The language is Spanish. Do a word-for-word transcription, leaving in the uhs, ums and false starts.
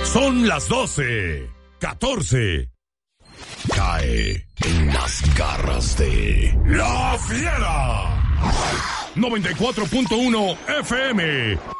Son las doce, catorce. Cae en las garras de La Fiera. noventa y cuatro punto uno F M.